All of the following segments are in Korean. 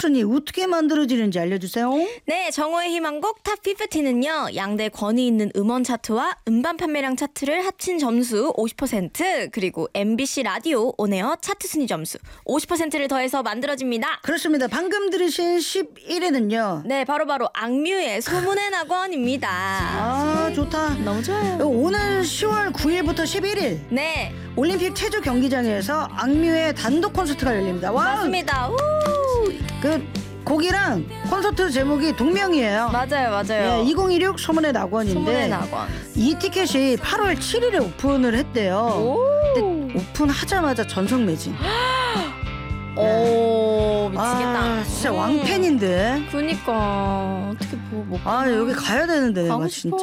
차트순위 어떻게 만들어지는지 알려주세요. 네, 정오의 희망곡 탑50는요. 양대 권위 있는 음원 차트와 음반 판매량 차트를 합친 점수 50% 그리고 MBC 라디오 온에어 차트 순위 점수 50%를 더해서 만들어집니다. 그렇습니다. 방금 들으신 11위는요. 네, 바로 악뮤의 소문의 낙원입니다. 아, 좋다. 너무 좋아요. 오늘 10월 9일부터 11일 네, 올림픽 체조 경기장에서 악뮤의 단독 콘서트가 열립니다. 와, 맞습니다. 우! 그 곡이랑 콘서트 제목이 동명이에요. 맞아요. 네, 2016 소문의 낙원인데 소문의 낙원. 이 티켓이 8월 7일에 오픈을 했대요. 근데 오픈하자마자 전성 매진. 오, 미치겠다. 아, 진짜 왕팬인데. 그니까 어떻게 못 아, 여기 가야 되는데 내가 가고 싶어.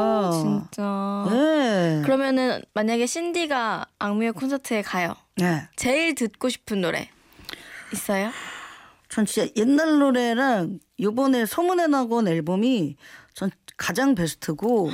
진짜. 네. 그러면은 만약에 신디가 악뮤의 콘서트에 가요. 네. 제일 듣고 싶은 노래 있어요? 전 진짜 옛날 노래랑 요번에 소문의 낙원 앨범이 전 가장 베스트고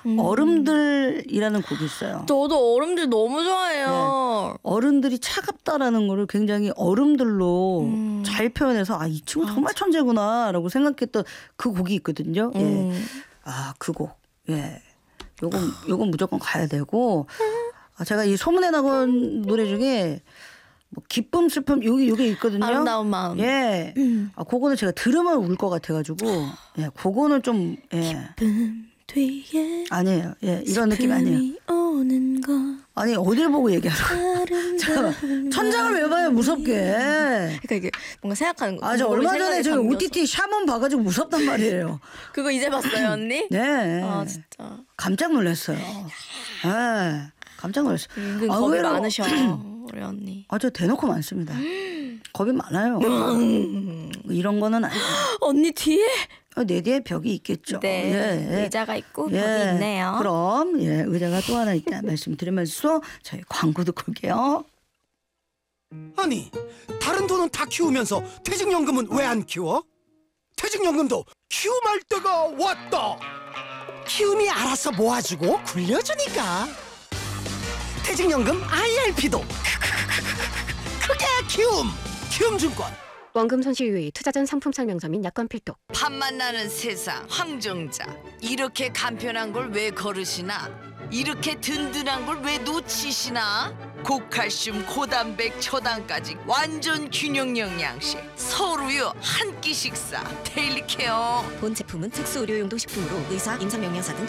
얼음들이라는 곡이 있어요. 저도 얼음들 너무 좋아해요. 어른들이 차갑다라는 거를 굉장히 얼음들로 잘 표현해서 이 친구 정말 천재구나라고 생각했던 그 곡이 있거든요. 예. 아, 그 곡. 예. 요건 무조건 가야 되고 제가 이 소문의 낙원 노래 중에 뭐 기쁨 슬픔 요게 있거든요. 아름다운 마음. 예. 그거는 제가 들으면 울 것 같아가지고 예, 그거는 좀 기쁨 뒤에 아니에요. 예, 이런 느낌 아니에요. 오는 거. 아니 어딜 보고 얘기하라고. 아름다운 천장을 왜 봐요 무섭게. 그러니까 이게 뭔가 생각하는 거. 저 얼마 전에 저 잠겨서. OTT 샤먼 봐가지고 무섭단 말이에요. 그거 이제 봤어요, 언니? 네. 아, 진짜. 깜짝 놀랐어요. 예. 깜짝 놀랐어요. 은근 겁이 많으셔, 우리 언니. 저 대놓고 많습니다. 겁이 많아요. 이런 거는 아니고. 언니 뒤에? 내 뒤에 벽이 있겠죠. 네, 예. 의자가 있고 벽이 있네요. 그럼 의자가 또 하나 있다 말씀드리면서 저희 광고 듣고 올게요. 아니, 다른 돈은 다 키우면서 퇴직연금은 왜 안 키워? 퇴직연금도 키움할 때가 왔다. 키움이 알아서 모아주고 굴려주니까. 퇴직연금 IRP도 그게 키움증권. 원금 손실 유의, 투자 전 상품 설명서 및 약관 필독. 밥만 나는 세상 황정자 이렇게 간편한 걸 왜 거르시나 이렇게 든든한 걸 왜 놓치시나 고칼슘 고단백 초당까지 완전 균형 영양식 서울우유 한 끼 식사 데일리케어 본 제품은 특수 의료용도 식품으로 의사, 임상영양사 등